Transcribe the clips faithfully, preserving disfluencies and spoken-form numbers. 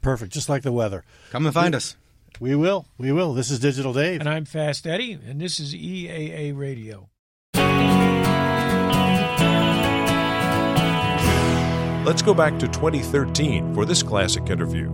perfect, just like the weather. Come and find we, us. We will. We will. This is Digital Dave. And I'm Fast Eddie, and this is E A A Radio. Let's go back to twenty thirteen for this classic interview.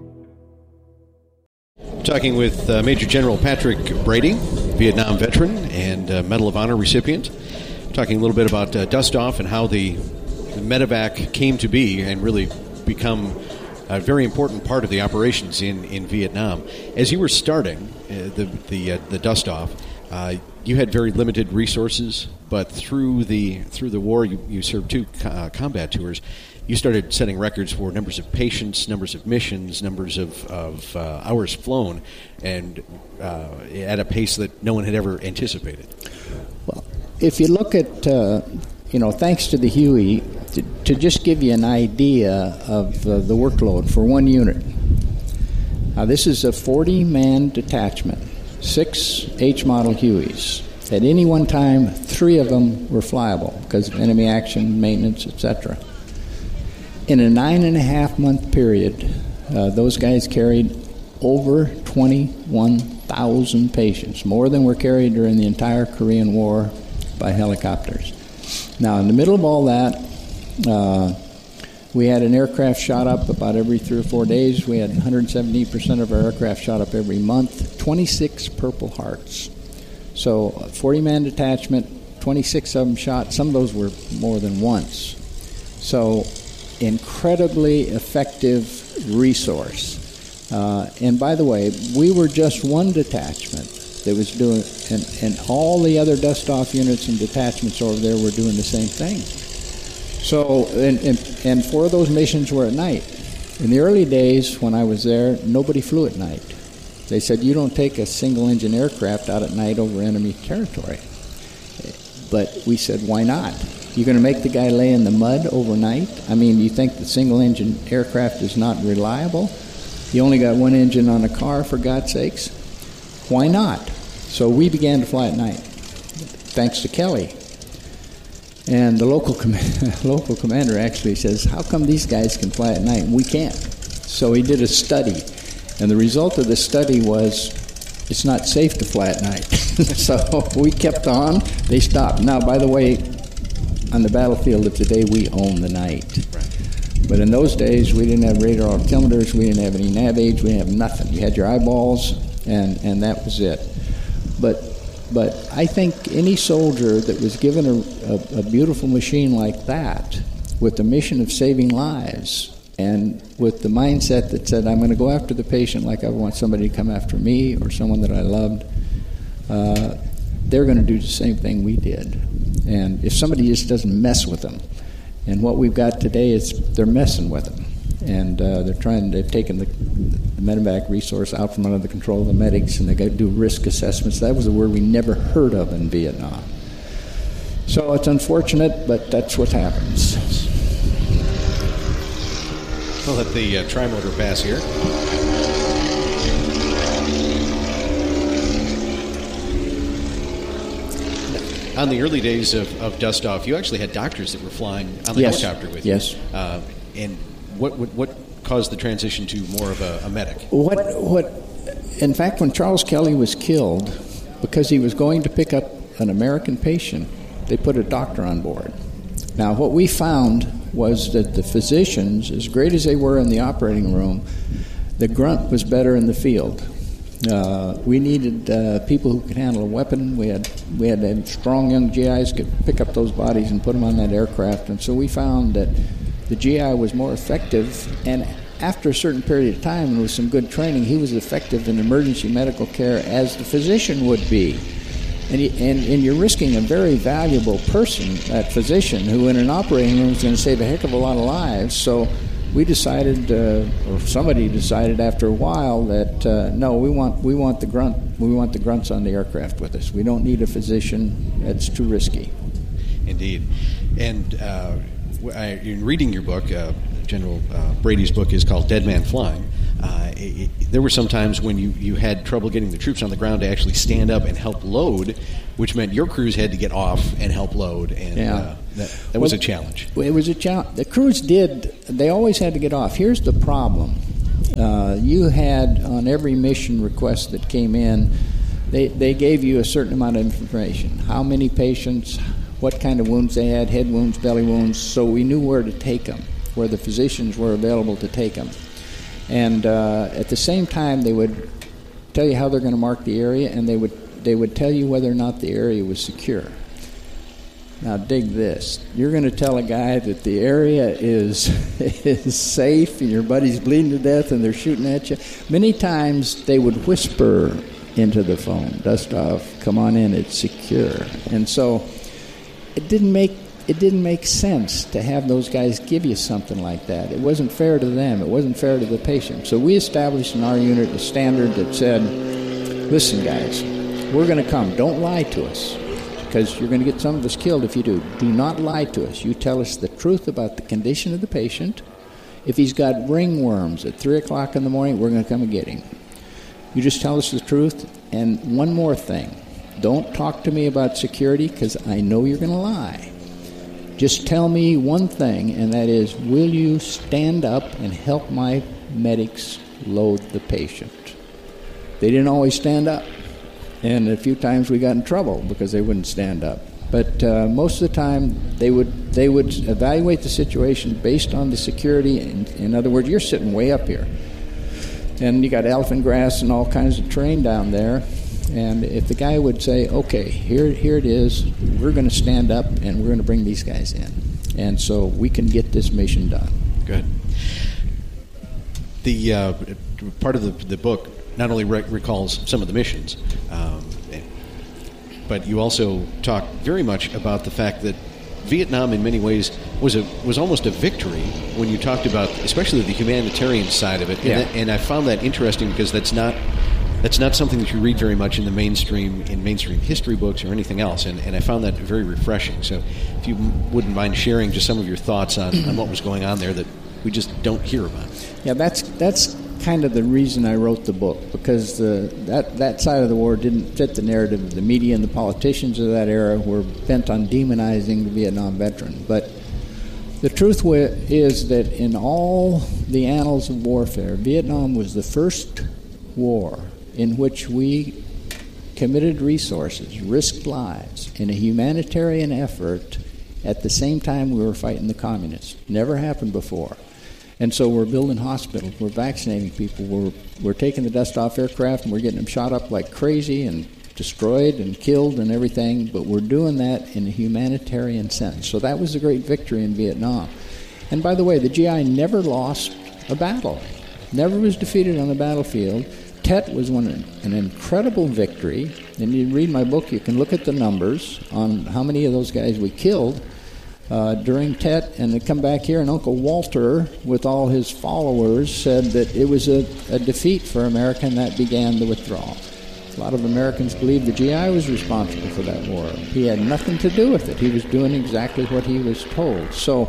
Talking with uh, Major General Patrick Brady, Vietnam veteran and uh, Medal of Honor recipient. Talking a little bit about uh, dust-off and how the, the medevac came to be and really become a very important part of the operations in, in Vietnam. As you were starting uh, the the, uh, the dust-off, uh, you had very limited resources, but through the through the war, you, you served two co- uh, combat tours. You started setting records for numbers of patients, numbers of missions, numbers of, of uh, hours flown, and uh, at a pace that no one had ever anticipated. Well, if you look at, uh, you know, thanks to the Huey, to, to just give you an idea of uh, the workload for one unit. Now, this is a forty-man detachment, six H-model Hueys. At any one time, three of them were flyable because of enemy action, maintenance, et cetera. In a nine and a half month period, uh, those guys carried over twenty-one thousand patients, more than were carried during the entire Korean War by helicopters. Now, in the middle of all that, uh, we had an aircraft shot up about every three or four days. We had one hundred seventy percent of our aircraft shot up every month, twenty-six Purple Hearts. So, forty-man detachment, twenty-six of them shot. Some of those were more than once. So, incredibly effective resource. Uh, and by the way, we were just one detachment that was doing, and, and all the other dust-off units and detachments over there were doing the same thing. So, and, and, and four of those missions were at night. In the early days when I was there, nobody flew at night. They said, you don't take a single-engine aircraft out at night over enemy territory. But we said, why not? You're going to make the guy lay in the mud overnight? I mean, you think the single-engine aircraft is not reliable? You only got one engine on a car, for God's sakes? Why not? So we began to fly at night, thanks to Kelly. And the local com- local commander actually says, how come these guys can fly at night and we can't? So he did a study. And the result of the study was, it's not safe to fly at night. So we kept on. They stopped. Now, by the way, on the battlefield of today, we own the night. Right. But in those days, we didn't have radar altimeters, we didn't have any nav aids, we didn't have nothing. You had your eyeballs, and, and that was it. But but I think any soldier that was given a, a, a beautiful machine like that, with the mission of saving lives, and with the mindset that said, I'm going to go after the patient like I want somebody to come after me or someone that I loved, uh, they're going to do the same thing we did. And if somebody just doesn't mess with them, and what we've got today is they're messing with them, and uh, they're trying. They've taken the, the medevac resource out from under the control of the medics, and they got to do risk assessments. That was a word we never heard of in Vietnam. So it's unfortunate, but that's what happens. We'll let the uh, tri-motor pass here. On the early days of, of dust-off, you actually had doctors that were flying on the yes. helicopter with yes. you. Yes. Uh, and what, what what caused the transition to more of a, a medic? What what? In fact, when Charles Kelly was killed, because he was going to pick up an American patient, they put a doctor on board. Now, what we found was that the physicians, as great as they were in the operating room, the grunt was better in the field. Uh, we needed uh, people who could handle a weapon. We had we had uh, strong young G Is could pick up those bodies and put them on that aircraft. And so we found that the G I was more effective. And after a certain period of time, and with some good training, he was effective in emergency medical care as the physician would be. And, he, and and you're risking a very valuable person, that physician, who in an operating room is going to save a heck of a lot of lives. So we decided, uh, or somebody decided after a while, that uh, no, we want we want the grunt, we want the grunts on the aircraft with us. We don't need a physician; it's too risky. Indeed, and uh, I, in reading your book, uh, General uh, Brady's book is called Dead Man Flying. Uh, it, it, there were some times when you, you had trouble getting the troops on the ground to actually stand up and help load, which meant your crews had to get off and help load, and yeah. uh, that, that was well, a challenge. It was a challenge. The crews did; they always had to get off. Here's the problem: uh, you had on every mission request that came in, they, they gave you a certain amount of information. How many patients, what kind of wounds they had, head wounds, belly wounds, so we knew where to take them, where the physicians were available to take them. And uh, at the same time, they would tell you how they're going to mark the area, and they would they would tell you whether or not the area was secure. Now, dig this. You're going to tell a guy that the area is is safe and your buddy's bleeding to death and they're shooting at you. Many times they would whisper into the phone, "Dust off, come on in, it's secure." And so it didn't make it didn't make sense to have those guys give you something like that. It wasn't fair to them. It wasn't fair to the patient. So we established in our unit a standard that said, "Listen, guys, we're going to come. Don't lie to us, because you're going to get some of us killed if you do. Do not lie to us. You tell us the truth about the condition of the patient. If he's got ringworms at three o'clock in the morning, we're going to come and get him. You just tell us the truth. And one more thing. Don't talk to me about security, because I know you're going to lie. Just tell me one thing, and that is, will you stand up and help my medics load the patient?" They didn't always stand up. And a few times we got in trouble because they wouldn't stand up. But uh, most of the time, they would they would evaluate the situation based on the security. In, in other words, you're sitting way up here, and you got elephant grass and all kinds of terrain down there. And if the guy would say, "Okay, here here it is. We're going to stand up and we're going to bring these guys in, and so we can get this mission done." Good. The uh, part of the the book not only rec- recalls some of the missions, um, but you also talk very much about the fact that Vietnam, in many ways, was a was almost a victory when you talked about, especially the humanitarian side of it. Yeah. And, that, and I found that interesting because that's not that's not something that you read very much in the mainstream in mainstream history books or anything else. And, and I found that very refreshing. So, if you wouldn't mind sharing just some of your thoughts on, on what was going on there that we just don't hear about. Yeah, that's that's. kind of the reason I wrote the book, because the, that that side of the war didn't fit the narrative. The media and the politicians of that era were bent on demonizing the Vietnam veteran. But the truth is that in all the annals of warfare, Vietnam was the first war in which we committed resources, risked lives in a humanitarian effort at the same time we were fighting the communists. Never happened before. And so we're building hospitals, we're vaccinating people, we're we're taking the dust off aircraft and we're getting them shot up like crazy and destroyed and killed and everything, but we're doing that in a humanitarian sense. So that was a great victory in Vietnam. And by the way, the G I never lost a battle, never was defeated on the battlefield. Tet was one an incredible victory, and you read my book, you can look at the numbers on how many of those guys we killed Uh, during Tet, and they come back here, and Uncle Walter, with all his followers, said that it was a, a defeat for America, and that began the withdrawal. A lot of Americans believe the G I was responsible for that war. He had nothing to do with it. He was doing exactly what he was told. So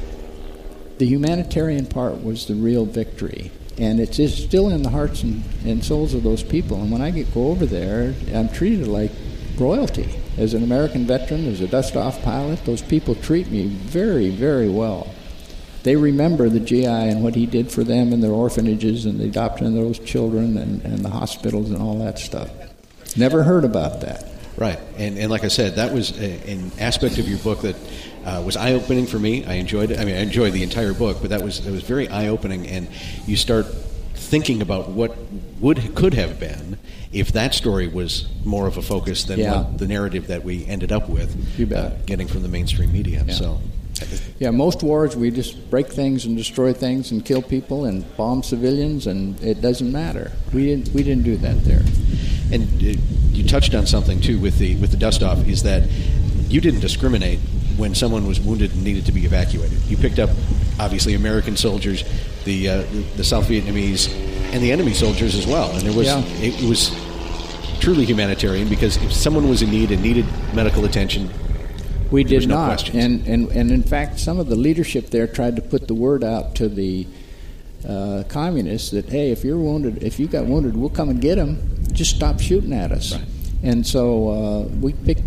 the humanitarian part was the real victory, and it's, it's still in the hearts and, and souls of those people. And when I get, go over there, I'm treated like royalty. As an American veteran, as a dust-off pilot, those people treat me very, very well. They remember the G I and what he did for them in their orphanages and the adoption of those children and, and the hospitals and all that stuff. Never heard about that. Right. And, and like I said, that was a, an aspect of your book that uh, was eye-opening for me. I enjoyed it. I mean, I enjoyed the entire book, but that was that was very eye-opening. And you start thinking about what would could have been if that story was more of a focus than yeah. what the narrative that we ended up with you bet. Uh, getting from the mainstream media. Yeah. So, yeah, most wars we just break things and destroy things and kill people and bomb civilians, and it doesn't matter. We didn't we didn't do that there. And uh, you touched on something too with the with the dust off, is that you didn't discriminate when someone was wounded and needed to be evacuated. You picked up obviously American soldiers, the uh, the South Vietnamese, and the enemy soldiers as well. And there was yeah. it, it was truly humanitarian, because if someone was in need and needed medical attention, we there was did no not. questions. And, and and in fact, some of the leadership there tried to put the word out to the uh, communists that, hey, if you're wounded, if you got wounded, we'll come and get them. Just stop shooting at us. Right. And so uh, we picked up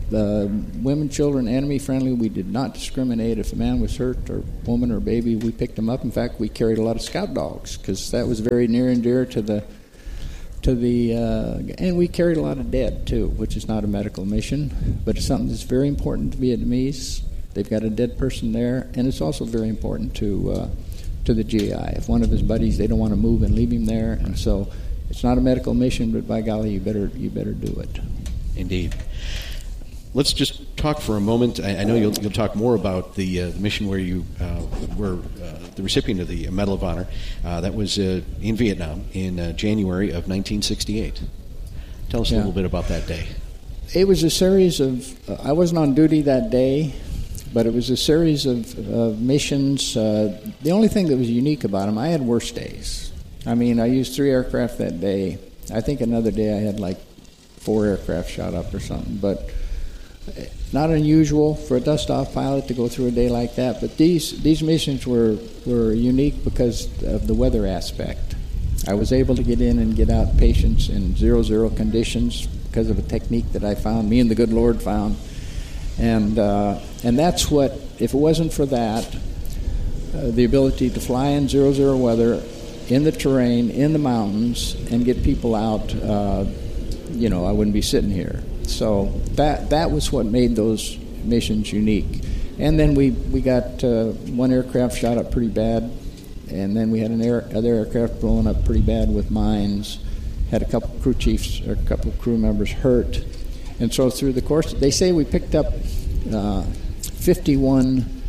uh, women, children, enemy-friendly. We did not discriminate. If a man was hurt or woman or baby, we picked him up. In fact, we carried a lot of scout dogs because that was very near and dear to the to the uh, and we carried a lot of dead too, which is not a medical mission, but it's something that's very important to Vietnamese. They've got a dead person there, and it's also very important to uh, to the G I. If one of his buddies, they don't want to move and leave him there, and so it's not a medical mission, but by golly, you better you better do it. Indeed. Let's just talk for a moment. I, I know you'll, you'll talk more about the, uh, the mission where you uh, were uh, the recipient of the Medal of Honor. Uh, that was uh, in Vietnam in uh, January of nineteen sixty-eight. Tell us yeah. a little bit about that day. It was a series of, uh, I wasn't on duty that day, but it was a series of, of missions. Uh, the only thing that was unique about them, I had worse days. I mean, I used three aircraft that day. I think another day I had like four aircraft shot up or something, but not unusual for a dust-off pilot to go through a day like that. But these these missions were, were unique because of the weather aspect. I was able to get in and get out patients in zero-zero conditions because of a technique that I found, me and the good Lord found. And uh, and that's what, if it wasn't for that, uh, the ability to fly in zero-zero weather, in the terrain, in the mountains, and get people out, uh, you know, I wouldn't be sitting here. So that that was what made those missions unique. And then we, we got uh, one aircraft shot up pretty bad, and then we had an air, other aircraft blown up pretty bad with mines, had a couple crew chiefs or a couple crew members hurt. And so through the course, they say we picked up uh, fifty-one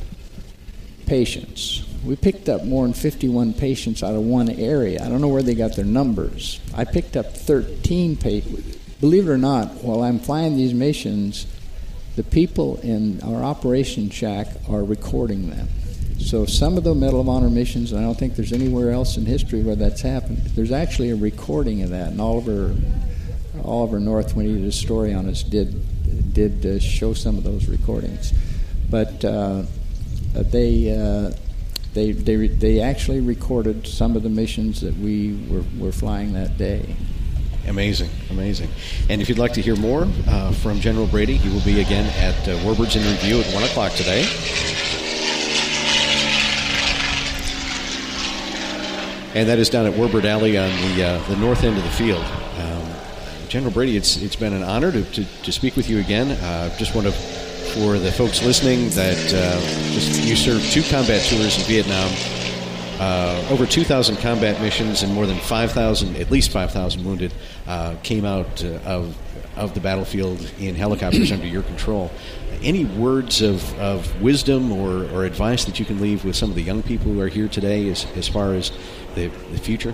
patients. We picked up more than fifty-one patients out of one area. I don't know where they got their numbers. I picked up thirteen patients. Believe it or not, while I'm flying these missions, the people in our operation shack are recording them. So some of the Medal of Honor missions, and I don't think there's anywhere else in history where that's happened, there's actually a recording of that. And Oliver, Oliver North, when he did a story on us, did did uh, show some of those recordings. But uh, they, uh, they they they actually recorded some of the missions that we were, were flying that day. Amazing, amazing. And if you'd like to hear more uh, from General Brady, he will be again at uh, Warbirds in Review at one o'clock today. And that is down at Warbird Alley on the uh, the north end of the field. Um, General Brady, it's it's been an honor to, to, to speak with you again. Uh, just want to, for the folks listening, that uh, just, you served two combat tours in Vietnam, uh, over two thousand combat missions, and more than five thousand, at least five thousand wounded, uh, came out uh, of of the battlefield in helicopters under your control. Any words of, of wisdom or, or advice that you can leave with some of the young people who are here today as, as far as the, the future?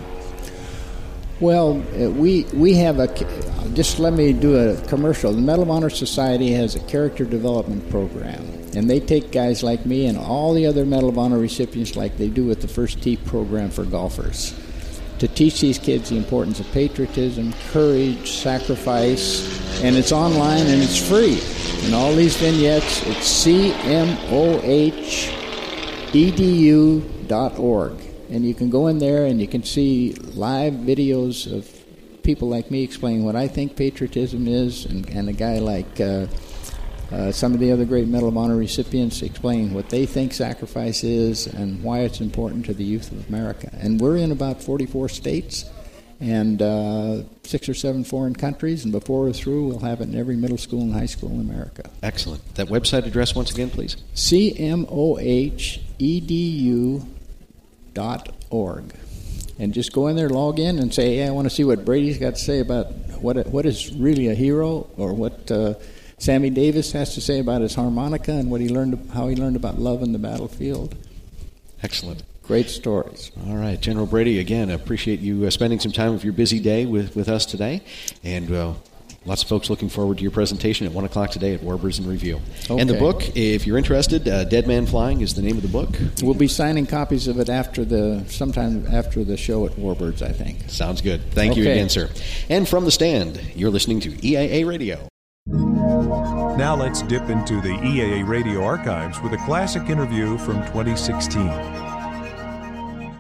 Well, uh, we we have a, just let me do a commercial. The Medal of Honor Society has a character development program, and they take guys like me and all the other Medal of Honor recipients like they do with the First Tee program for golfers, to teach these kids the importance of patriotism, courage, sacrifice, and it's online and it's free. And all these vignettes, it's C M O H E D U dot org. And you can go in there and you can see live videos of people like me explaining what I think patriotism is, and, and a guy like uh, uh, some of the other great Medal of Honor recipients explaining what they think sacrifice is and why it's important to the youth of America. And we're in about forty-four states and uh, six or seven foreign countries, and before we're through, we'll have it in every middle school and high school in America. Excellent. That website address once again, please? C M O H E D U dot org. And just go in there, log in, and say, hey, I want to see what Brady's got to say about what what is really a hero, or what uh, Sammy Davis has to say about his harmonica, and what he learned, how he learned about love in the battlefield. Excellent. Great stories. All right, General Brady, again, I appreciate you uh, spending some time of your busy day with, with us today, and uh, lots of folks looking forward to your presentation at one o'clock today at Warbirds in Review. Okay. And the book, if you're interested, uh, Dead Man Flying is the name of the book. We'll be signing copies of it after the sometime after the show at Warbirds, I think. Sounds good. Thank okay. you again, sir. And from the stand, you're listening to E A A Radio. Now let's dip into the E A A Radio archives with a classic interview from twenty sixteen.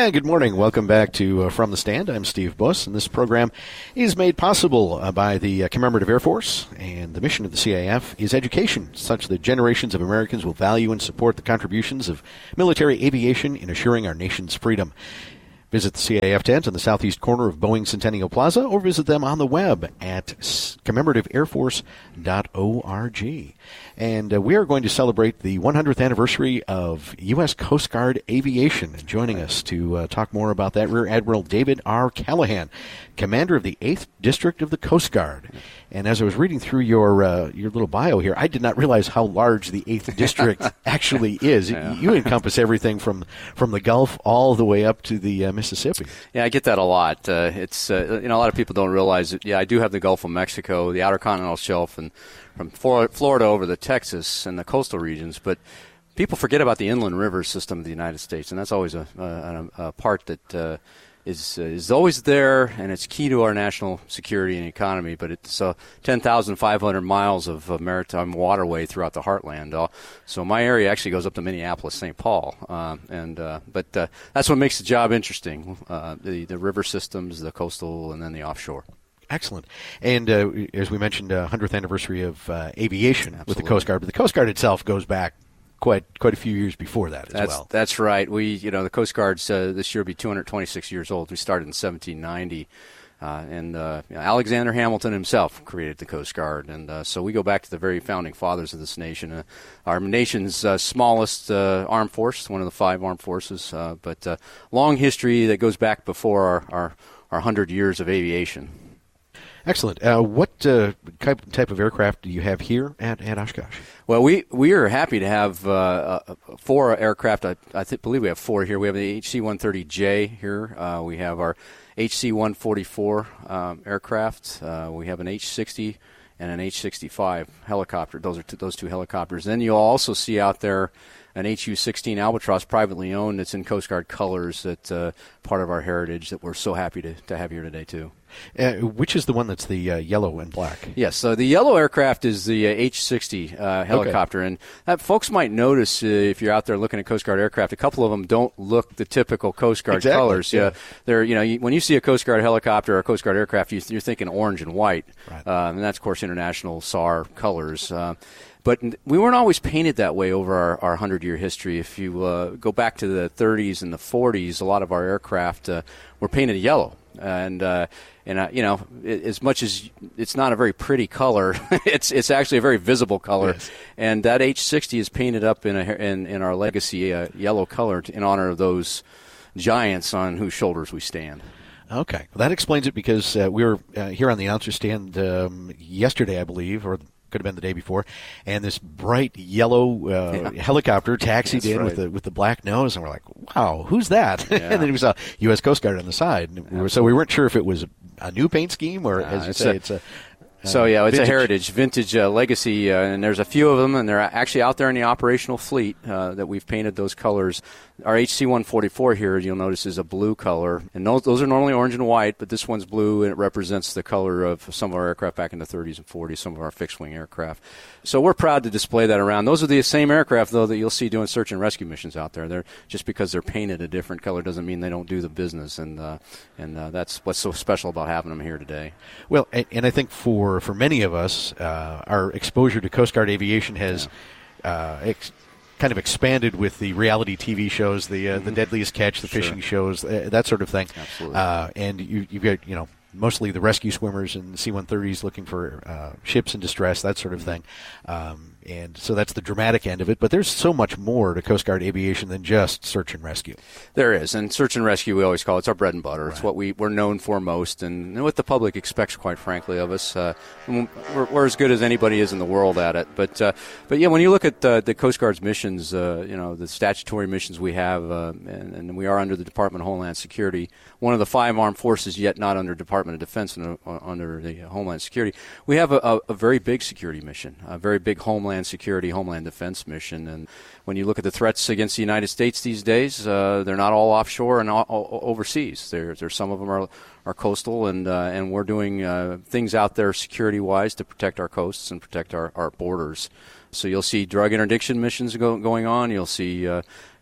And good morning. Welcome back to uh, From the Stand. I'm Steve Buss, and this program is made possible uh, by the uh, Commemorative Air Force, and the mission of the C A F is education, such that generations of Americans will value and support the contributions of military aviation in assuring our nation's freedom. Visit the C A F tent in the southeast corner of Boeing Centennial Plaza, or visit them on the web at commemorative air force dot org. And uh, we are going to celebrate the one hundredth anniversary of U S Coast Guard Aviation. And joining us to uh, talk more about that, Rear Admiral David R. Callahan, commander of the eighth District of the Coast Guard. And as I was reading through your uh, your little bio here, I did not realize how large the eighth District actually is. Yeah. You encompass everything from, from the Gulf all the way up to the uh, Mississippi. Yeah, I get that a lot. Uh, it's uh, you know, a lot of people don't realize it. Yeah, I do have the Gulf of Mexico, the Outer Continental Shelf, and from Florida over to Texas and the coastal regions. But people forget about the inland river system of the United States, and that's always a, a, a part that uh, is uh, is always there, and it's key to our national security and economy. But it's uh, ten thousand five hundred miles of uh, maritime waterway throughout the heartland. Uh, so my area actually goes up to Minneapolis, Saint Paul, uh, and uh, but uh, that's what makes the job interesting: uh, the the river systems, the coastal, and then the offshore. Excellent. And uh, as we mentioned, uh, one hundredth anniversary of uh, aviation Absolutely. with the Coast Guard. But the Coast Guard itself goes back quite quite a few years before that as that's, well. That's right. We, you know, the Coast Guard's uh, this year will be two hundred twenty-six years old. We started in seventeen ninety. Uh, and uh, you know, Alexander Hamilton himself created the Coast Guard. And uh, so we go back to the very founding fathers of this nation. Uh, our nation's uh, smallest uh, armed force, one of the five armed forces, uh, but uh, long history that goes back before our, our, our one hundred years of aviation. Excellent. Uh, what uh, type, type of aircraft do you have here at, at Oshkosh? Well, we, we are happy to have uh, uh, four aircraft. I, I th- believe we have four here. We have the H C one thirty J here. Uh, we have our H C one forty-four um, aircraft. Uh, we have an H sixty and an H sixty-five helicopter. Those are t- those two helicopters. Then you'll also see out there an H U sixteen Albatross, privately owned. It's in Coast Guard colors. That's uh, part of our heritage that we're so happy to, to have here today, too. Uh, which is the one that's the uh, yellow and black? Yes, so the yellow aircraft is the uh, H sixty uh, helicopter, okay. And that folks might notice uh, if you're out there looking at Coast Guard aircraft, a couple of them don't look the typical Coast Guard exactly. colors. Yeah, uh, they're you know you, when you see a Coast Guard helicopter or a Coast Guard aircraft, you, you're thinking orange and white, right. uh, and that's of course international S A R colors. Uh, But we weren't always painted that way over our, our hundred-year history. If you uh, go back to the thirties and the forties, a lot of our aircraft uh, were painted yellow. And, uh, and uh, you know, it, as much as it's not a very pretty color, it's it's actually a very visible color. Yes. And that H sixty is painted up in, a, in, in our legacy uh, yellow color in honor of those giants on whose shoulders we stand. Okay. Well, that explains it, because uh, we were uh, here on the announcer stand um, yesterday, I believe, or could have been the day before, and this bright yellow uh, yeah. helicopter taxied That's in right. with the with the black nose, and we're like, "Wow, who's that?" Yeah. And then we saw U S Coast Guard on the side, and we were, so we weren't sure if it was a, a new paint scheme or, Nah, as you it's say, a, it's a. Uh, so yeah, it's vintage. a heritage, vintage uh, legacy, uh, and there's a few of them, and they're actually out there in the operational fleet uh, that we've painted those colors. Our H C one forty-four here, you'll notice, is a blue color, and those, those are normally orange and white, but this one's blue, and it represents the color of some of our aircraft back in the thirties and forties, some of our fixed-wing aircraft. So we're proud to display that around. Those are the same aircraft, though, that you'll see doing search and rescue missions out there. They're just because they're painted a different color doesn't mean they don't do the business, and uh, and uh, that's what's so special about having them here today. Well, and, and I think for for many of us, uh, our exposure to Coast Guard aviation has. Yeah. Uh, ex- kind of expanded with the reality T V shows, the uh, mm-hmm. the Deadliest Catch, the sure. fishing shows, uh, that sort of thing. Absolutely. Uh, and you you get you know mostly the rescue swimmers and C one thirties looking for uh, ships in distress, that sort of thing. Um, and so that's the dramatic end of it. But there's so much more to Coast Guard aviation than just search and rescue. There is, and search and rescue we always call it. It's our bread and butter. Right. It's what we, we're known for most, and, and what the public expects, quite frankly, of us. Uh, we're, we're as good as anybody is in the world at it. But uh, but yeah, when you look at uh, the Coast Guard's missions, uh, you know, the statutory missions we have, uh, and, and we are under the Department of Homeland Security, one of the five armed forces yet not under Department of Defense and uh, under the Homeland Security. We have a, a, a very big security mission, a very big Homeland Security, Homeland Defense mission. And when you look at the threats against the United States these days, uh, they're not all offshore and all, all overseas. There, there's some of them are are coastal, and uh, and we're doing uh, things out there security-wise to protect our coasts and protect our, our borders. So you'll see drug interdiction missions go, going on. You'll see uh,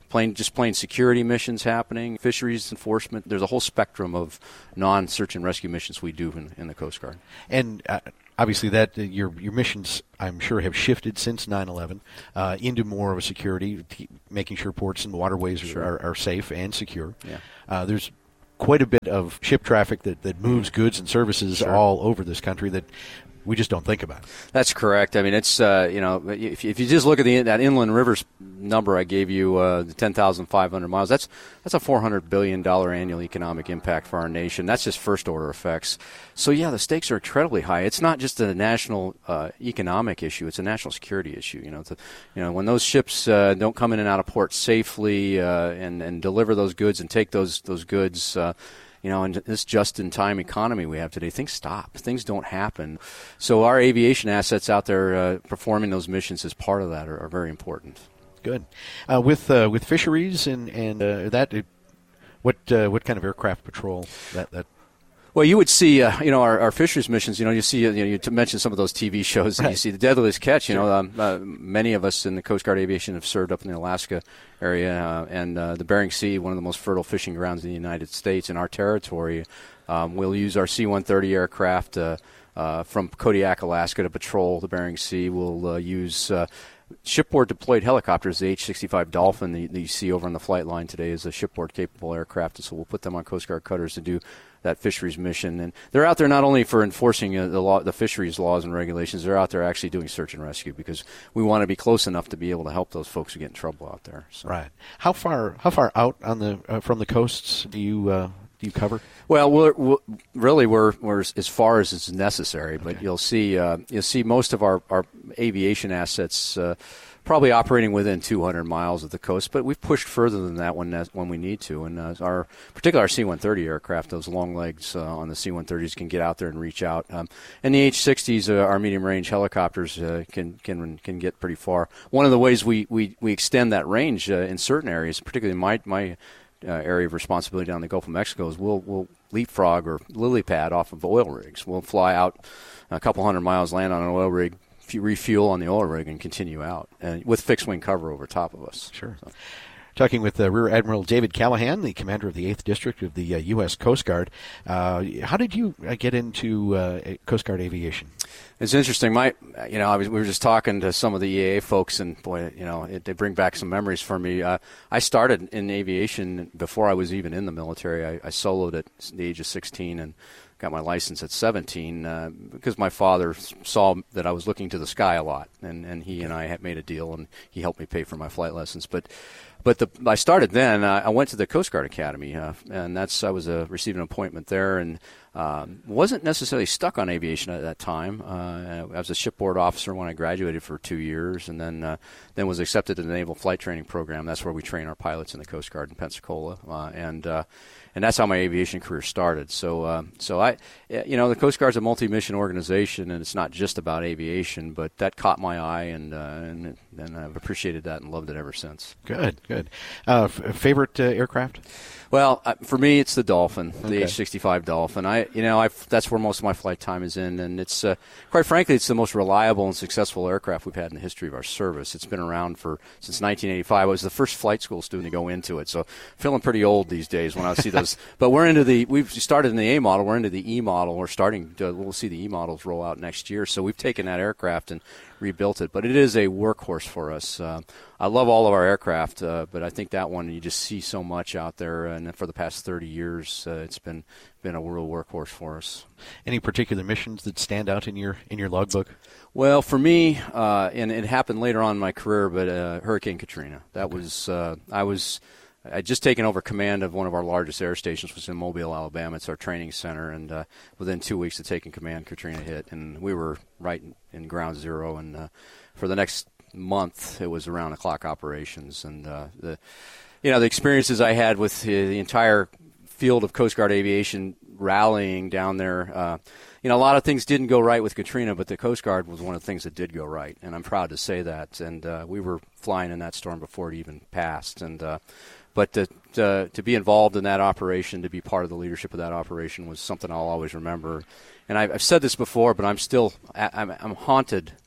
plain just plain security missions happening, fisheries enforcement. There's a whole spectrum of non-search and rescue missions we do in, in the Coast Guard. And uh, obviously, that uh, your your missions, I'm sure, have shifted since nine eleven uh, into more of a security, t- making sure ports and waterways Sure. are, are safe and secure. Yeah. Uh, there's quite a bit of ship traffic that, that moves goods and services Sure. all over this country that we just don't think about. That's correct. I mean, it's, uh, you know, if, if you just look at the that inland rivers number I gave you, uh, the ten thousand five hundred miles, that's that's a four hundred billion dollars annual economic impact for our nation. That's just first-order effects. So, yeah, the stakes are incredibly high. It's not just a national uh, economic issue. It's a national security issue. You know, it's a, you know when those ships uh, don't come in and out of port safely uh, and, and deliver those goods and take those, those goods uh, You know, in this just-in-time economy we have today, things stop. Things don't happen. So our aviation assets out there uh, performing those missions as part of that are, are very important. Good. Uh, with uh, with fisheries and and uh, that, it, what uh, what kind of aircraft patrol that that? Well, you would see, uh, you know, our, our fisheries missions. You know, you see, you know, you t- mentioned some of those T V shows. That right. You see the Deadliest Catch. You know, um, uh, many of us in the Coast Guard Aviation have served up in the Alaska area uh, and uh, the Bering Sea, one of the most fertile fishing grounds in the United States. In our territory, um, we'll use our C one thirty aircraft uh, uh, from Kodiak, Alaska, to patrol the Bering Sea. We'll uh, use uh, shipboard deployed helicopters. The H sixty-five Dolphin that you see over on the flight line today is a shipboard capable aircraft, so we'll put them on Coast Guard cutters to do that fisheries mission. And they're out there not only for enforcing uh, the law, the fisheries laws and regulations, they're out there actually doing search and rescue because we want to be close enough to be able to help those folks who get in trouble out there. So. Right. How far how far out on the uh, from the coasts do you uh, do you cover? Well, we're, we're really we're, we're as far as is necessary, but Okay. you'll see uh, you'll see most of our, our aviation assets uh, probably operating within two hundred miles of the coast, but we've pushed further than that when when we need to. And uh, our particularly our C one thirty aircraft, those long legs uh, on the C one thirties can get out there and reach out. Um, and the H sixties, uh, our medium range helicopters, uh, can can can get pretty far. One of the ways we we, we extend that range uh, in certain areas, particularly my my uh, area of responsibility down in the Gulf of Mexico, is we'll we'll leapfrog or lily pad off of oil rigs. We'll fly out a couple hundred miles, land on an oil rig, refuel on the oil rig, and continue out, and with fixed-wing cover over top of us. Sure. So. Talking with uh, Rear Admiral David Callahan, the commander of the eighth District of the uh, U S Coast Guard. Uh, how did you uh, get into uh, Coast Guard aviation? It's interesting. My, you know, I was, we were just talking to some of the E A A folks, and boy, you know, it, they bring back some memories for me. Uh, I started in aviation before I was even in the military. I, I soloed at the age of sixteen and got my license at seventeen uh, because my father saw that I was looking to the sky a lot, and, and he and I had made a deal, and he helped me pay for my flight lessons. But but the, I started then. Uh, I went to the Coast Guard Academy, uh, and that's I was uh, receiving an appointment there, and um, wasn't necessarily stuck on aviation at that time. Uh, I was a shipboard officer when I graduated for two years, and then uh, then was accepted to the Naval Flight Training Program. That's where we train our pilots in the Coast Guard in Pensacola, uh, and uh, and that's how my aviation career started. So uh, so I, you know, the Coast Guard's a multi-mission organization, and it's not just about aviation, but that caught my eye, and uh, and, and I've appreciated that and loved it ever since. Good, good. Uh, f- favorite uh, aircraft? Well, uh, for me, it's the Dolphin, the Okay. H sixty-five Dolphin. I, you know, I've, that's where most of my flight time is in, and it's, uh, quite frankly, it's the most reliable and successful aircraft we've had in the history of our service. It's been around for since nineteen eighty-five. I was the first flight school student to go into it, so feeling pretty old these days when I see those. But we're into the, we've started in the A model, we're into the E model. We're starting to, we'll see the E models roll out next year. So we've taken that aircraft and rebuilt it, but it is a workhorse for us. Uh, I love all of our aircraft, uh, but I think that one you just see so much out there, and for the past thirty years, uh, it's been been a real workhorse for us. Any particular missions that stand out in your in your logbook? Well, for me, uh, and it happened later on in my career, but uh, Hurricane Katrina. That Okay. was uh, I was. I'd just taken over command of one of our largest air stations, which was in Mobile, Alabama. It's our training center, and uh, within two weeks of taking command, Katrina hit, and we were right in, in ground zero. And uh, for the next month, it was around-the-clock operations, and uh, the, you know, the experiences I had with the, the entire field of Coast Guard aviation rallying down there. Uh, you know, a lot of things didn't go right with Katrina, but the Coast Guard was one of the things that did go right, and I'm proud to say that. And uh, we were flying in that storm before it even passed, and. Uh, But to, to to be involved in that operation, to be part of the leadership of that operation, was something I'll always remember. And I've, I've said this before, but I'm still I'm, I'm haunted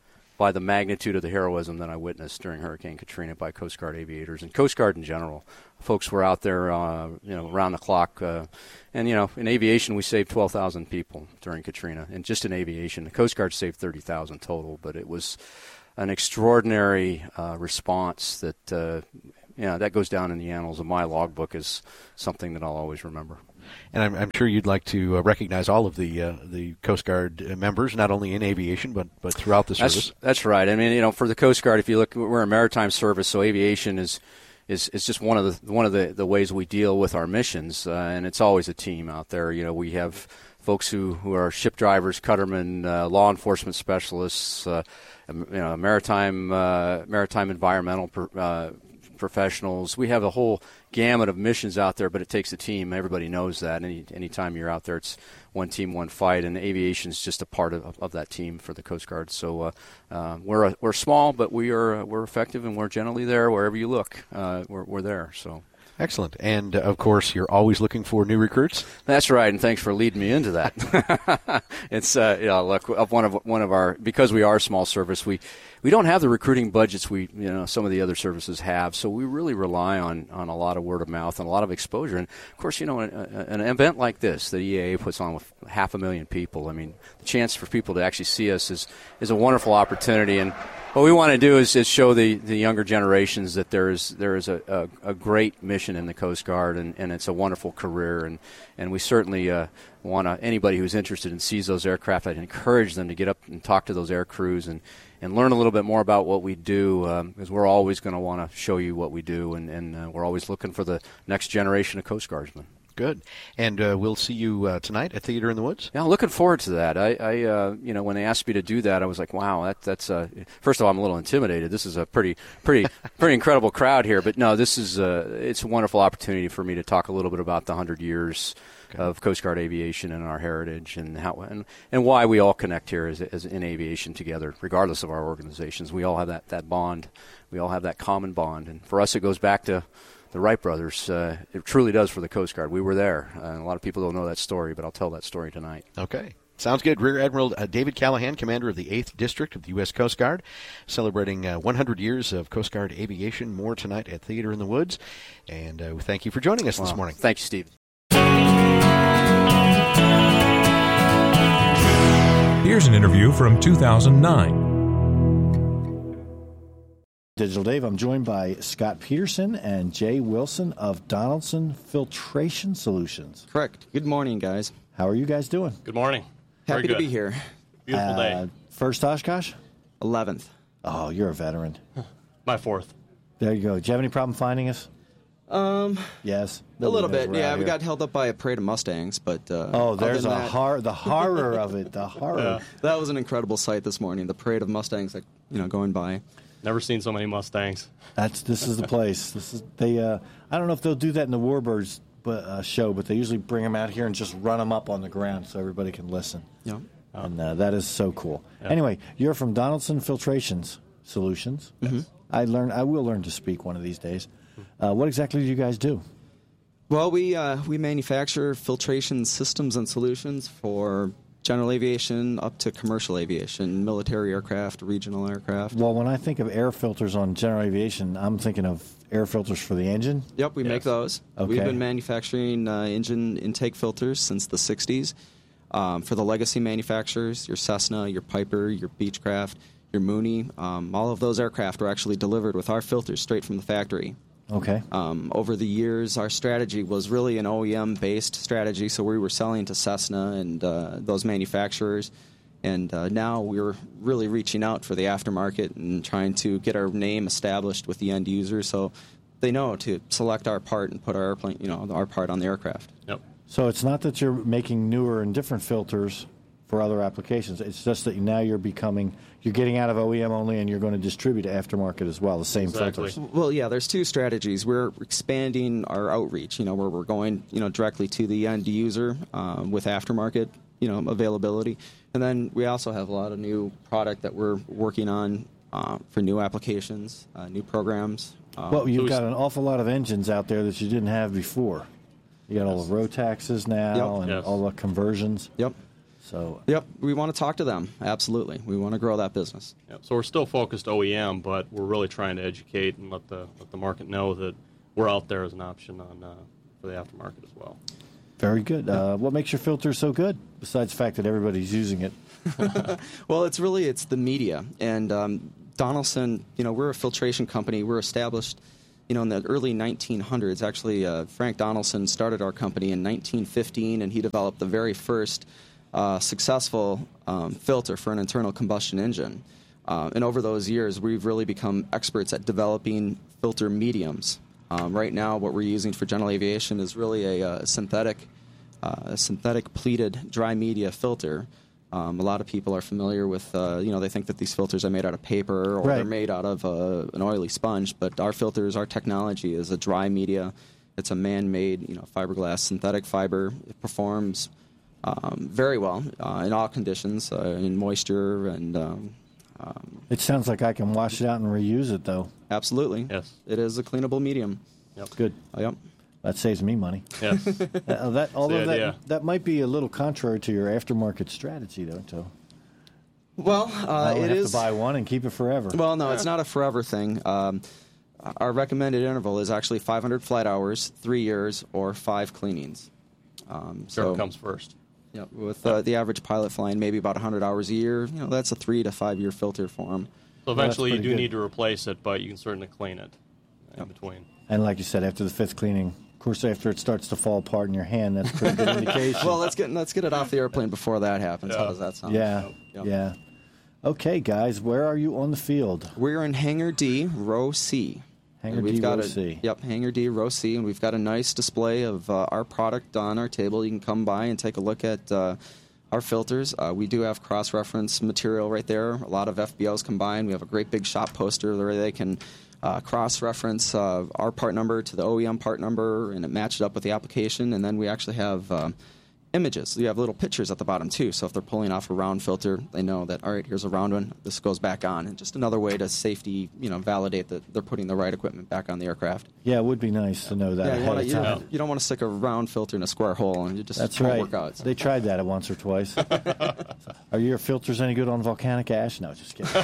by the magnitude of the heroism that I witnessed during Hurricane Katrina by Coast Guard aviators and Coast Guard in general. Folks were out there, uh, you know, around the clock. Uh, and, you know, in aviation, we saved twelve thousand people during Katrina. And just in aviation, the Coast Guard saved thirty thousand total. But it was an extraordinary uh, response that, uh, you know, that goes down in the annals of my logbook as something that I'll always remember. And I'm, I'm sure you'd like to uh, recognize all of the uh, the Coast Guard uh, members, not only in aviation, but, but throughout the service. That's, that's right. I mean, you know, for the Coast Guard, if you look, we're a maritime service, so aviation is is, is just one of the one of the, the ways we deal with our missions, uh, and it's always a team out there. You know, we have folks who, who are ship drivers, cuttermen, uh, law enforcement specialists, uh, you know, maritime uh, maritime environmental per, uh, professionals. We have a whole gamut of missions out there, but it takes a team. Everybody knows that. Any anytime you're out there, it's one team, one fight, and aviation is just a part of, of that team for the Coast Guard. So uh, uh, we're a, we're small, but we are we're effective, and we're generally there wherever you look. Uh, we're we're there. So. Excellent. And, uh, of course, you're always looking for new recruits? That's right, and thanks for leading me into that. It's, uh, you know, look, one of one of our, because we are a small service, we, we don't have the recruiting budgets we, you know, some of the other services have, so we really rely on, on a lot of word of mouth and a lot of exposure. And, of course, you know, an, an event like this that E A A puts on with half a million people, I mean, the chance for people to actually see us is, is a wonderful opportunity. And what we want to do is, is show the, the younger generations that there is there is a, a, a great mission in the Coast Guard, and, and it's a wonderful career, and, and we certainly uh, want to, anybody who's interested and sees those aircraft, I'd encourage them to get up and talk to those air crews and, and learn a little bit more about what we do, um, because we're always going to want to show you what we do, and, and uh, we're always looking for the next generation of Coast Guardsmen. Good. And uh, we'll see you uh, tonight at Theater in the Woods? Yeah, I'm looking forward to that. I, I uh, you know, when they asked me to do that, I was like, wow, that, that's, uh, first of all, I'm a little intimidated. This is a pretty, pretty, pretty incredible crowd here. But no, this is, uh, it's a wonderful opportunity for me to talk a little bit about the hundred years okay. of Coast Guard aviation and our heritage, and how, and, and why we all connect here as, as in aviation together, regardless of our organizations. We all have that, that bond. We all have that common bond. And for us, it goes back to the Wright brothers. Uh, it truly does for the Coast Guard. We were there. Uh, a lot of people don't know that story, but I'll tell that story tonight. Okay. Sounds good. Rear Admiral uh, David Callahan, commander of the eighth District of the U S Coast Guard, celebrating uh, one hundred years of Coast Guard aviation. More tonight at Theater in the Woods. And uh, thank you for joining us well, this morning. Thank you, Steve. Here's an interview from two thousand nine. Digital Dave, I'm joined by Scott Peterson and Jay Wilson of Donaldson Filtration Solutions. Correct. Good morning, guys. How are you guys doing? Good morning. Happy Very to good. be here. Beautiful Uh, day. First Oshkosh? eleventh. Oh, you're a veteran. My fourth. There you go. Do you have any problem finding us? Um, Yes. a little Nobody knows bit. we're Yeah, out we here. got held up by a parade of Mustangs, but uh, Oh, other there's than a that, hor- the horror of it. The horror. Yeah. that was an incredible sight this morning. The parade of Mustangs, like you know, going by. Never seen so many Mustangs. That's this is the place. This is they. Uh, I don't know if they'll do that in the Warbirds but, uh, show, but they usually bring them out here and just run them up on the ground so everybody can listen. Yeah. And uh, that is so cool. Yeah. Anyway, you're from Donaldson Filtrations Solutions. Mm-hmm. I learned. I will learn to speak one of these days. Uh, what exactly do you guys do? Well, we uh, we manufacture filtration systems and solutions for general aviation up to commercial aviation, military aircraft, regional aircraft. Well, when I think of air filters on general aviation, I'm thinking of air filters for the engine. Yep, we Yes. make those. Okay. We've been manufacturing uh, engine intake filters since the sixties. Um, for the legacy manufacturers, your Cessna, your Piper, your Beechcraft, your Mooney, um, all of those aircraft were actually delivered with our filters straight from the factory. Okay. Um, over the years, our strategy was really an O E M-based strategy, so we were selling to Cessna and uh, those manufacturers. And uh, now we're really reaching out for the aftermarket and trying to get our name established with the end user, so they know to select our part and put our airplane, you know, our part on the aircraft. Yep. So it's not that you're making newer and different filters for other applications. It's just that now you're becoming, you're getting out of O E M only, and you're going to distribute to aftermarket as well, the same Exactly. filters. Well, yeah, there's two strategies. We're expanding our outreach, you know, where we're going, you know, directly to the end user um, with aftermarket, you know, availability. And then we also have a lot of new product that we're working on uh, for new applications, uh, new programs. Um, Well, you've so got an awful lot of engines out there that you didn't have before. You got all the Rotaxes now Yep. and Yes. all the conversions. Yep. So Yep, we want to talk to them. Absolutely, we want to grow that business. Yep. So we're still focused O E M, but we're really trying to educate and let the let the market know that we're out there as an option on uh, for the aftermarket as well. very good. Uh, what makes your filter so good? Besides the fact that everybody's using it. Well, it's really it's the media, and um, Donaldson. You know, we're a filtration company. We're established, you know, in the early nineteen hundreds. Actually, uh, Frank Donaldson started our company in nineteen fifteen, and he developed the very first uh, successful um, filter for an internal combustion engine. Uh, and over those years, we've really become experts at developing filter mediums. Um, right now, what we're using for general aviation is really a, a synthetic, uh, a synthetic pleated dry media filter. Um, a lot of people are familiar with, uh, you know, they think that these filters are made out of paper or Right. they're made out of uh, an oily sponge. But our filters, our technology is a dry media. It's a man-made, you know, fiberglass synthetic fiber. It performs um, very well uh, in all conditions, uh, in moisture and. Um, um, It sounds like I can wash it out and reuse it, though. absolutely. Yes. It is a cleanable medium. Yep. Good. Uh, yep. That saves me money. Yes. Uh, that, although idea. that, that might be a little contrary to your aftermarket strategy, though. So Well, I uh, only it have is. to buy one and keep it forever. Well, no, it's not a forever thing. Um, our recommended interval is actually five hundred flight hours, three years, or five cleanings. Um, Whichever so, comes first. Yep, with uh, the average pilot flying maybe about one hundred hours a year, you know, that's a three to five year filter for them. So Well, that's eventually you pretty do good. need to replace it, but you can certainly clean it in between. And like you said, after the fifth cleaning, of course, after it starts to fall apart in your hand, that's a pretty good indication. Well, let's get let's get it off the airplane before that happens. How Yeah. does that sound? yeah, Yep. yeah. Okay, guys, where are you on the field? We're in Hangar D, row C. Hangar And we've D, got row a, C. Yep, Hangar D, row C, and we've got a nice display of uh, our product on our table. You can come by and take a look at uh, our filters. Uh, we do have cross-reference material right there. A lot of F B Os combined. We have a great big shop poster where they can uh, cross-reference uh, our part number to the O E M part number, and it matched up with the application. And then we actually have um, images. You have little pictures at the bottom too, so if they're pulling off a round filter, they know that, all right, here's a round one, this goes back on. And just another way to safety, you know, validate that they're putting the right equipment back on the aircraft. Yeah, it would be nice to know that Yeah, you, ahead wanna, of you, time. don't, you don't want to stick a round filter in a square hole, and you just That's won't right. work out. So. They tried that once or twice. Are your filters any good on volcanic ash? No, just kidding.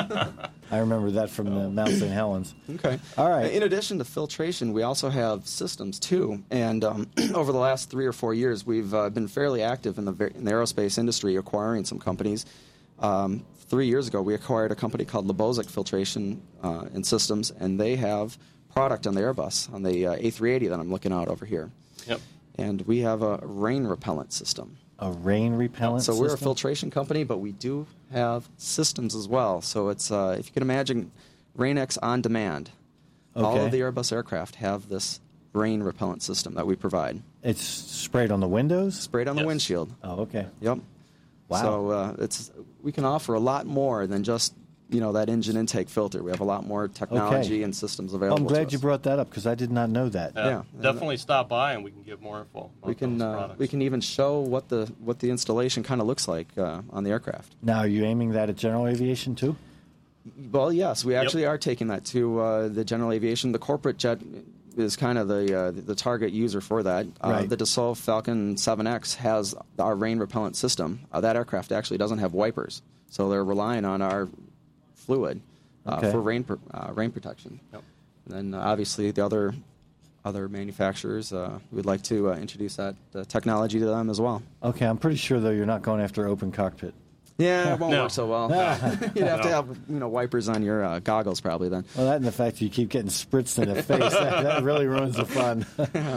I remember that from the Mount Saint Helens. Okay. All right. In addition to filtration, we also have systems too. And um, over the last three or four years, we've uh, been fairly active in the, ver- in the aerospace industry, acquiring some companies. Um, three years ago, we acquired a company called Lebozic Filtration uh, and Systems, and they have product on the Airbus, on the uh, A three eighty that I'm looking at over here. Yep. And we have a rain repellent system. A rain repellent So we're a system? filtration company, but we do have systems as well. So it's, uh, if you can imagine, Rain-X on demand. All Okay. of the Airbus aircraft have this rain repellent system that we provide. It's sprayed on the windows? Sprayed on the Yes. windshield. Oh, okay. Yep. Wow. So uh, it's we can offer a lot more than just, you know, that engine intake filter. We have a lot more technology Okay. and systems Well, available. I'm to glad us. you brought that up because I did not know that. Yeah. Yeah. Definitely stop by and we can give more info. About We can those uh, products. we can even show what the what the installation kind of looks like uh, on the aircraft. Now, are you aiming that at general aviation too? Well, yes, we actually are taking that to uh, the general aviation. The corporate jet is kind of the uh, the target user for that. Uh, Right. The Dassault Falcon seven X has our rain repellent system. Uh, that aircraft actually doesn't have wipers, so they're relying on our fluid uh, Okay. for rain pr- uh, rain protection. Yep. And then uh, obviously the other other manufacturers, uh, we'd like to uh, introduce that uh, technology to them as well. Okay, I'm pretty sure, though, you're not going after open cockpit. Yeah, it won't No. work so well. You'd have to have you know wipers on your uh, goggles probably then. Well, that and the fact that you keep getting spritzed in the face, that, that really ruins the fun.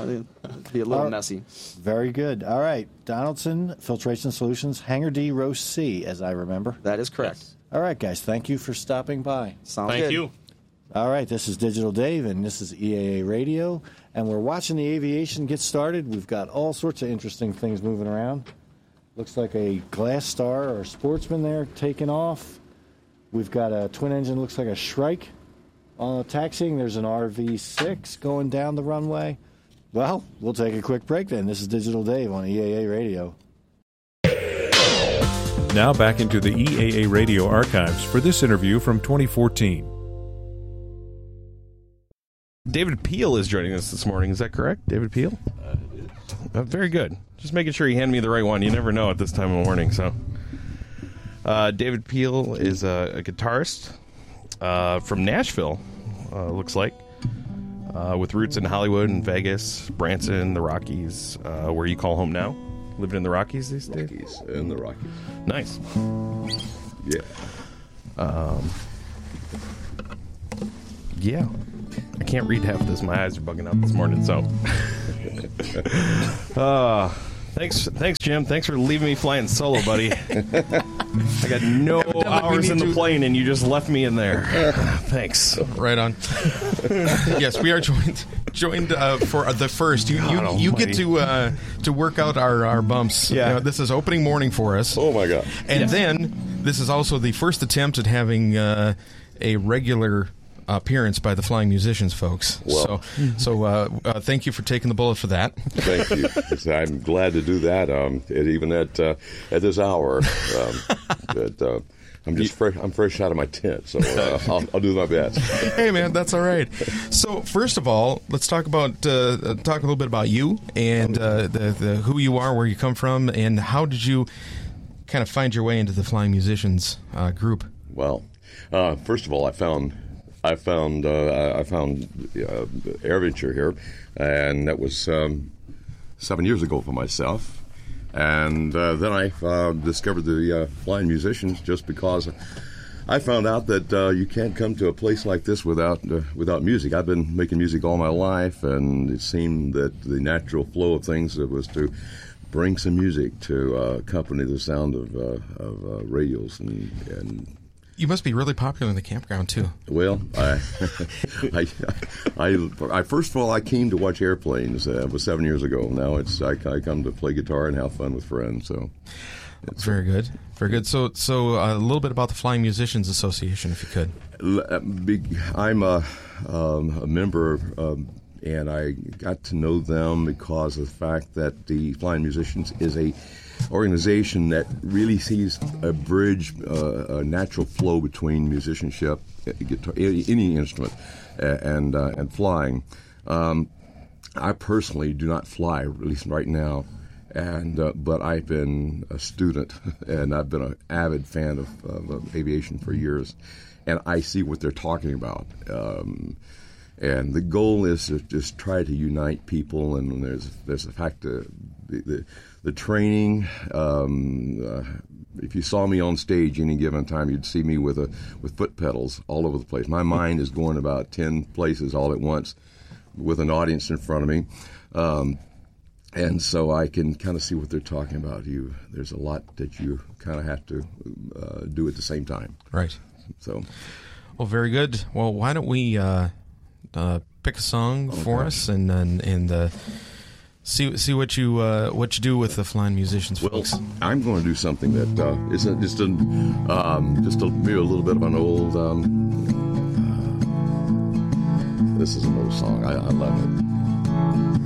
It'd be a little Our- messy. Very good. All right. Donaldson Filtration Solutions, Hangar D, row C, as I remember. That is correct. Yes. All right, guys. Thank you for stopping by. Sounds Thank good. you. All right, this is Digital Dave, and this is E A A Radio, and we're watching the aviation get started. We've got all sorts of interesting things moving around. Looks like a Glass Star or Sportsman there taking off. We've got a twin engine, looks like a Shrike uh, taxiing. There's an R V six going down the runway. Well, we'll take a quick break then. This is Digital Dave on E A A Radio. Now back into the E A A Radio archives for this interview from twenty fourteen. David Peel is joining us this morning. Is that correct, David Peel? Uh, very good. just making sure you hand me the right one. You never know at this time of the morning. So, uh, David Peel is a, a guitarist uh, from Nashville, uh, looks like, uh, with roots in Hollywood and Vegas, Branson, the Rockies, uh, where you call home now. Living in the Rockies these days? Rockies, in the Rockies. Nice. Yeah. Um, yeah. I can't read half of this. My eyes are bugging out this morning, so. uh, thanks, thanks, Jim. Thanks for leaving me flying solo, buddy. I got no hours in the to... plane, and you just left me in there. Thanks. Right on. Yes, we are joined joined uh, for the first. You you, you get to uh, to work out our, our bumps. Yeah. You know, this is opening morning for us. Oh, my God. And yes. then this is also the first attempt at having uh, a regular appearance by the Flying Musicians folks. Well, so so uh, uh, thank you for taking the bullet for that. Thank you. I'm glad to do that, um, even at uh, at this hour. Um, but, uh, I'm just fresh. I'm fresh out of my tent, so uh, I'll, I'll do my best. Hey, man, that's all right. So, first of all, let's talk about uh, talk a little bit about you and uh, the, the who you are, where you come from, and how did you kind of find your way into the Flying Musicians uh, group? Well, uh, first of all, I found I found uh, I found uh, AirVenture here, and that was um, seven years ago for myself. And uh, then I uh, discovered the uh, Flying Musicians just because I found out that uh, you can't come to a place like this without uh, without music. I've been making music all my life, and it seemed that the natural flow of things was to bring some music to uh, accompany the sound of, uh, of uh, radios and, and you must be really popular in the campground, too. Well, I, I, I, I, first of all, I came to watch airplanes. Uh, it was seven years ago. Now it's I, I come to play guitar and have fun with friends. So, it's very good, very good. So, so uh, a little bit about the Flying Musicians Association, if you could. I'm a, um, a member, um, and I got to know them because of the fact that the Flying Musicians is a organization that really sees a bridge, uh, a natural flow between musicianship, guitar, any instrument, and uh, and flying. Um, I personally do not fly, at least right now, and uh, but I've been a student and I've been an avid fan of, of, of aviation for years, and I see what they're talking about. Um, and the goal is to just try to unite people, and there's there's the fact that the, the The training, um, uh, if you saw me on stage any given time, you'd see me with a with foot pedals all over the place. My mind is going about ten places all at once with an audience in front of me. Um, and so I can kind of see what they're talking about. You, There's a lot that you kind of have to uh, do at the same time. Right. So, well, very good. Well, why don't we uh, uh, pick a song okay. for us and, and, and uh, See, see what you uh, what you do with the Flying Musicians, folks. Well, I'm going to do something that uh, is just a um, just a, maybe a little bit of an old. Um, uh, this is an old song. I, I love it.